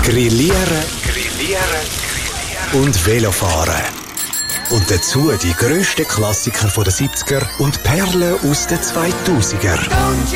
Grillieren und Velofahren. Und dazu die grössten Klassiker der 70er und Perlen aus den 2000er.